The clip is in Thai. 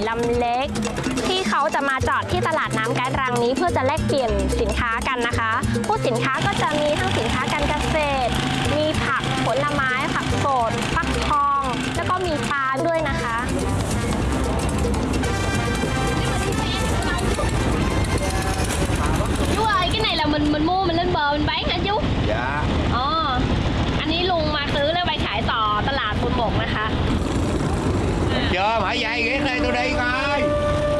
ลำเล็กที่เขาจะมาจอดที่ตลาดน้ำไกด์รังนี้เพื่อจะแลกเปลี่ยนสินค้ากันนะคะพวกสินค้าก็จะมีทั้งสินค้าการเกษตรมีผักผลไม้ผักสดฟักทองแล้วก็มีปลาด้วยนะคะchú ơi cái này là mình mua mình lên bờ mình bán hả chú? Dạ. Anh ấy luôn màซื้อแล้วไปขายต่อตลาดบนบกนะคะ Chưa, mở dây ghét đây tôi đi coi.